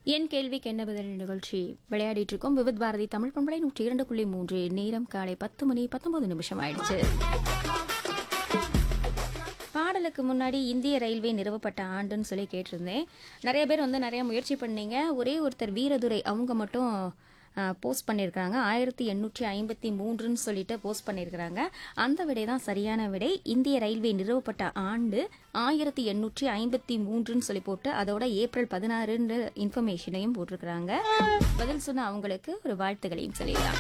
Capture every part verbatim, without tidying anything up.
என் கேள்விக்கு என்ன பதில் நிகழ்ச்சி விளையாடிட்டு இருக்கோம். விவித் பாரதி தமிழ் பண்பலை நூற்றி இரண்டு புள்ளி மூன்று. நேரம் காலை பத்து மணி பத்தொன்பது நிமிஷம் ஆயிடுச்சு. பாடலுக்கு முன்னாடி இந்திய ரயில்வே நிறுவப்பட்ட ஆண்டுன்னு சொல்லி கேட்டிருந்தேன். நிறைய பேர் வந்து நிறைய முயற்சி பண்ணீங்க. ஒரே ஒருத்தர் வீரதுரை அவங்க மட்டும் போஸ்ட் பண்ணியிருக்கிறாங்க. ஆயிரத்தி எண்ணூற்றி ஐம்பத்தி மூன்றுன்னு சொல்லிட்டு போஸ்ட் பண்ணியிருக்கிறாங்க. அந்த விடை தான் சரியான விடை. இந்திய ரயில்வே நிறுவப்பட்ட ஆண்டு ஆயிரத்தி எண்ணூற்றி ஐம்பத்தி மூன்றுன்னு சொல்லி போட்டு அதோட ஏப்ரல் பதினாறுன்ற இன்ஃபர்மேஷனையும் போட்டிருக்கிறாங்க. பதில் சொன்ன அவங்களுக்கு ஒரு வாழ்த்துக்களையும் சொல்லிடலாம்.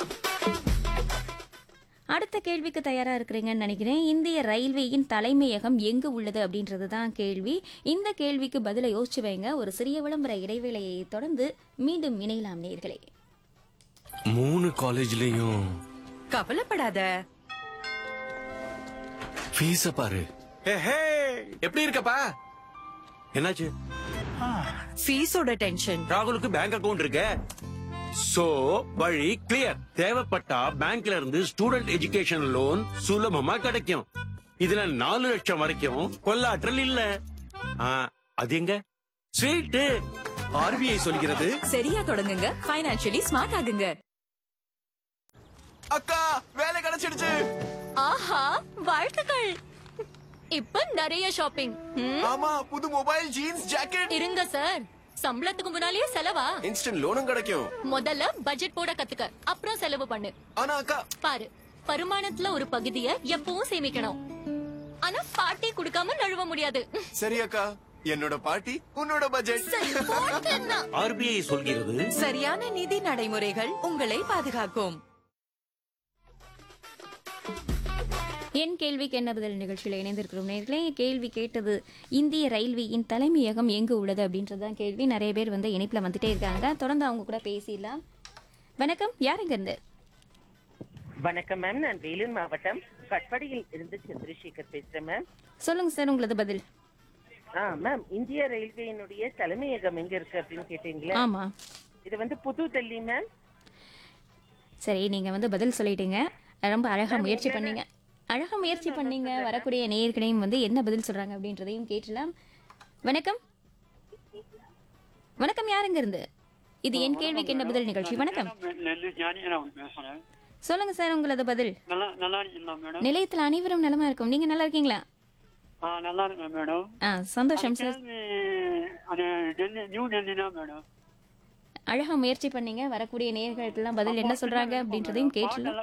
அடுத்த கேள்விக்கு தயாரா இருக்கிறீங்கன்னு நினைக்கிறேன். இந்திய ரயில்வேயின் தலைமையகம் எங்கு உள்ளது அப்படின்றது தான் கேள்வி. இந்த கேள்விக்கு பதிலை யோசிச்சு வைங்க. ஒரு சிறிய விளம்பர இடைவேளையை தொடர்ந்து மீண்டும் இணையலாம் நேயர்களே. மூணு காலேஜ்லயும் கவலைப்படாத. ஃபீஸ பாரு. எப்படி இருக்கப்பா? என்னாச்சு? ஃபீஸோட டென்ஷன். ராகுலுக்கு பேங்க் அக்கவுண்ட் இருக்கு. சோ வழி கிளியர். தேவைப்பட்டா பேங்க்ல இருந்து ஸ்டூடெண்ட் எஜுகேஷன் லோன் சுலபமா கிடைக்கும். இதுல நாலு லட்சம் வரைக்கும் கொள்ளாற்றல் இல்ல. ஆ, அது எங்க? ஸ்வீட். ஆர்பிஐ சொல்கிறது சரியா தொடங்குங்க, ஃபைனான்சியலி ஸ்மார்ட் ஆகுங்க. அக்கா, வேலை கிடைச்சிடுச்சு. ஆஹா, வாழ்த்துக்கள். இப்ப நிறைய ஷாப்பிங். ஆமா, புது மொபைல், ஜீன்ஸ், ஜாக்கெட். இருங்க சார், சம்பளத்துக்கு முன்னாலேயே செலவா? இன்ஸ்டன்ட் லோனும் கிடைக்கும். முதல்ல பட்ஜெட் போட கத்துக்க, அப்புறம் செலவு பண்ணு. ஆனா அக்கா, பாரு, வருமானத்துல ஒரு பகுதியை எப்பவும் சேமிக்கணும். ஆனா பார்ட்டி கொடுக்காம நழுவ முடியாது. சரி அக்கா, என்னோட பார்ட்டி உன்னோட பட்ஜெட். சரி, போட்டுன்னா. ஆர்பிஐ சொல்கிறது சரியான நிதி நடைமுறைகள் உங்களை பாதுகாக்கும். என் கேள்விக்கு என்ன பதில் நிகழ்ச்சியில் இணைந்திருக்கிறோம் நேர்களே. கேள்வி கேட்டது இந்திய ரயில்வேயின் தலைமையகம் எங்கு உள்ளது அப்படின்றதான் கேள்வி. நிறைய பேர் வந்து இணைப்பில் வந்துட்டே இருக்காங்க. தொடர்ந்து அவங்க கூட பேசிடலாம். வணக்கம், யார் இங்க இருந்து? வணக்கம் மேம், நான் வேலூர் மாவட்டம் கட்படியில் இருந்து சந்திரசேகர் பேசுறேன் மேம். சொல்லுங்க சார், உங்களது பதில். ஆ மேம், இந்திய ரயில்வேயினுடைய தலைமையகம் எங்க இருக்கு அப்படின்னு கேட்டீங்களா? ஆமா, இது வந்து புது டெல்லி மேம். சரி, நீங்க வந்து பதில் சொல்லிட்டீங்க. ரொம்ப அழகா முயற்சி பண்ணீங்க. அழகா முயற்சி பண்ணீங்க. வரக்கூடிய நேயர்களையும் வந்து என்ன பதில் சொல்றாங்க அப்படின்றதையும் கேட்டலாம். வணக்கம் வணக்கம், யாருங்க இருந்து? இது என் கேள்விக்கு என்ன பதில் நிகழ்ச்சி. வணக்கம், சொல்லுங்க சார், உங்களது பதில். நிலையத்தில் அனைவரும் நலமா இருக்கும். நீங்க நல்லா இருக்கீங்களா? ஆ, சந்தோஷம் சார். அழகா முயற்சி பண்ணீங்க. வரக்கூடிய நேயர்களுக்கெல்லாம் பதில் என்ன சொல்றாங்க அப்படின்றதையும் கேட்டலாம்.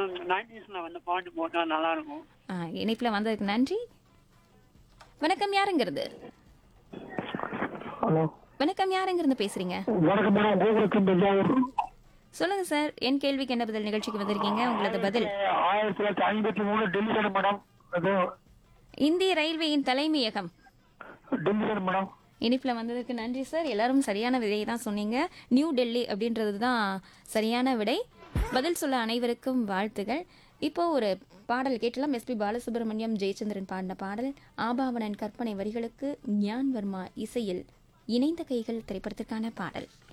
இணைப்புல வந்ததுக்கு நன்றி. வணக்கம், யாருங்கிறது? ஹலோ, வணக்கம், யாருங்கிருந்து பேசுறீங்க? வணக்கம் மேடம், கோகுலத்தின் தஞ்சாவூர். சொல்லுங்க சார், என் கேள்விக்கு என்ன பதில் நிகழ்ச்சிக்கு வந்திருக்கீங்க. உங்களது பதில். ஆயிரத்தி தொள்ளாயிரத்தி ஐம்பத்தி மூணு டெல்லி தானே மேடம்? அது இந்திய ரயில்வேயின் தலைமையகம் டெல்லி தானே மேடம்? இனிப்புல வந்ததுக்கு நன்றி சார். எல்லாரும் சரியான விடையை தான் சொன்னீங்க. நியூ டெல்லி அப்படின்றது தான் சரியான விடை. பதில் சொல்ல அனைவருக்கும் வாழ்த்துகள். இப்போ ஒரு பாடல் கேட்டலாம். எஸ்பி பாலசுப்ரமணியம், ஜெயச்சந்திரன் பாடின பாடல். ஆபாவனன் கற்பனை வரிகளுக்கு ஞான் வர்மா இசையில் இணைந்த கைகள் திரைப்படத்திற்கான பாடல்.